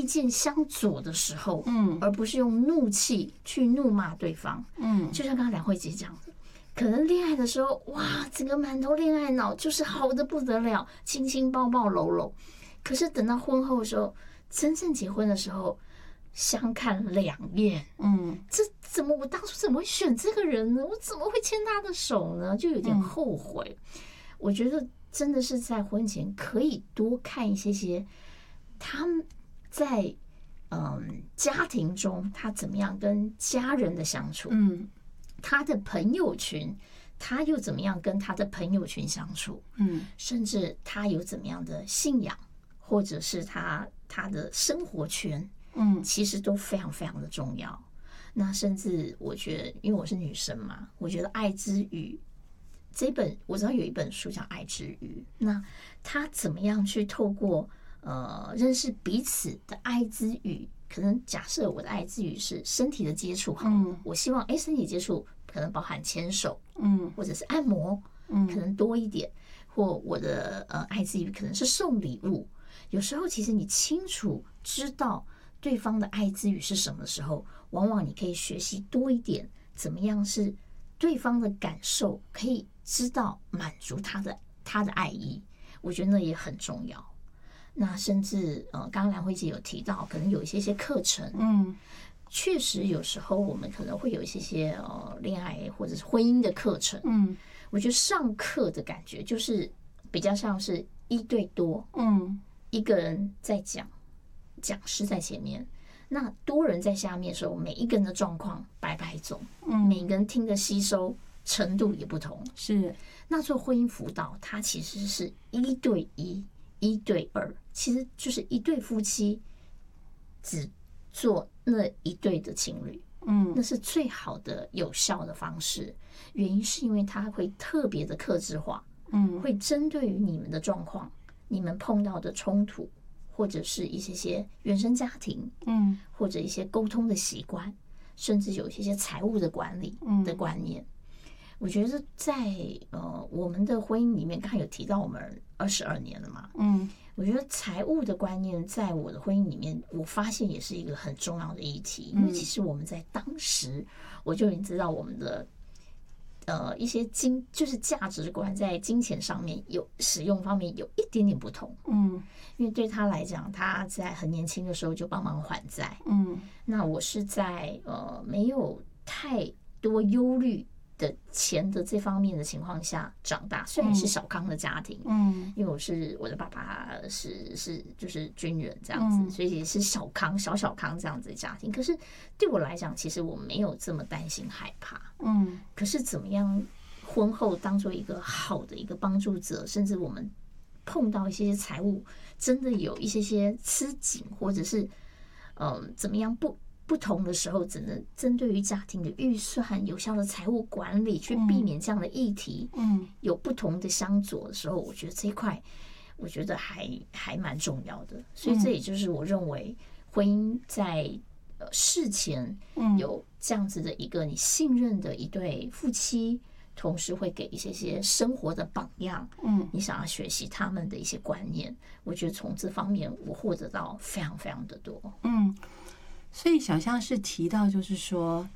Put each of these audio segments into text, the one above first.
见相左的时候，而不是用怒气去怒骂对方，就像刚刚梁慧姐讲的，可能恋爱的时候，哇，整个满头恋爱脑，就是好的不得了，亲亲抱抱搂搂，可是等到婚后的时候，真正结婚的时候，相看两厌，这怎么我当初怎么会选这个人呢？我怎么会牵他的手呢？就有点后悔。我觉得真的是在婚前可以多看一些他们在家庭中他怎么样跟家人的相处，他的朋友群他又怎么样跟他的朋友群相处，甚至他有怎么样的信仰，或者是他的生活圈，其实都非常非常的重要。那甚至我觉得，因为我是女生嘛，我觉得《爱之语》这本我知道有一本书叫《爱之语》，那他怎么样去透过认识彼此的爱之语？可能假设我的爱之语是身体的接触，好，我希望身体接触可能包含牵手，或者是按摩，可能多一点，或我的爱之语可能是送礼物。有时候其实你清楚知道对方的爱之语是什么的时候，往往你可以学习多一点，怎么样是对方的感受可以知道满足他的爱意，我觉得那也很重要。那甚至刚刚梁慧姐有提到，可能有一些课程，确实有时候我们可能会有一些恋爱或者是婚姻的课程，我觉得上课的感觉就是比较像是一对多，一个人在讲师在前面，那多人在下面的时候，每一个人的状况百百种，每个人听的吸收程度也不同。 是， 那做婚姻辅导，它其实是一对一、一对二，其实就是一对夫妻只做那一对的情侣，那是最好的有效的方式。原因是因为它会特别的客制化，会针对于你们的状况、你们碰到的冲突，或者是一些原生家庭，或者一些沟通的习惯，甚至有一些财务的管理的观念。我觉得在我们的婚姻里面，刚才有提到我们22年了嘛，我觉得财务的观念在我的婚姻里面，我发现也是一个很重要的议题，因为其实我们在当时我就已经知道我们的一些就是价值观在金钱上面有使用方面有一点点不同，因为对他来讲，他在很年轻的时候就帮忙还债，那我是在没有太多忧虑的钱的这方面的情况下长大，虽然是小康的家庭，因为我的爸爸是就是军人这样子，所以也是小康小康这样子的家庭。可是对我来讲，其实我没有这么担心害怕，可是怎么样婚后当做一个好的一个帮助者，甚至我们碰到一些财务真的有一些吃紧，或者是怎么样不同的时候，只能针对于家庭的预算、有效的财务管理，去避免这样的议题。有不同的相左的时候，我觉得这一块，我觉得还蛮重要的。所以这也就是我认为婚姻在事前有这样子的一个你信任的一对夫妻，同时会给一些生活的榜样。你想要学习他们的一些观念，我觉得从这方面我获得到非常非常的多。 所以小象是提到，就是说，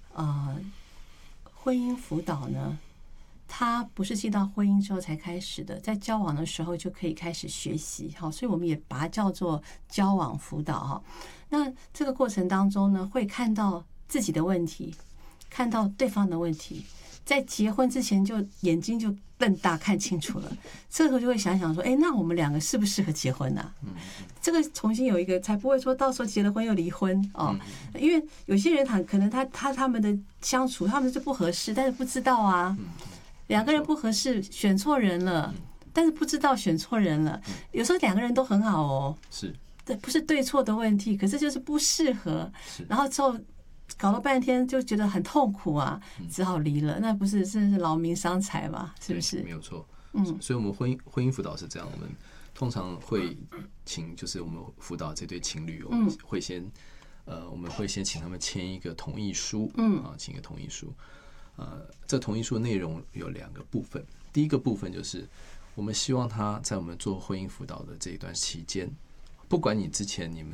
婚姻辅导呢，它不是进到婚姻之后才开始的，在交往的时候就可以开始学习，好，所以我们也把它叫做交往辅导哈。那这个过程当中呢，会看到自己的问题，看到对方的问题，在结婚之前就眼睛就瞪大看清楚了，这个时候就会想想说，那我们两个适不适合结婚啊？这个重新有一个，才不会说到时候结了婚又离婚哦。因为有些人可能他们的相处，他们是不合适，但是不知道啊，两个人不合适，选错人了，但是不知道选错人了。有时候两个人都很好哦， 是， 对，不是对错的问题，可是就是不适合，然后之后搞了半天就觉得很痛苦啊，只好离了。那不是真的是劳民伤财嘛？是不是？ 没有错。所以我们婚姻辅导是这样，我们通常会请，就是我们辅导这对情侣，我们会先请他们签一个同意书，请一个同意书。这同意书内容有2个部分。第一个部分就是我们希望他在我们做婚姻辅导的这一段期间，不管你之前你们